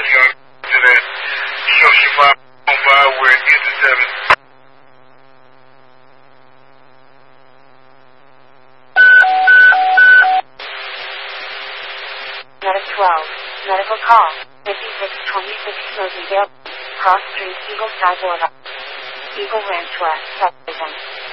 heading on to that social 505 where it intercepts. Medic 12, medical call, 5626 Rosendale, Cross Street, Eagle Sky Boulevard, Eagle Ranch West, Southern.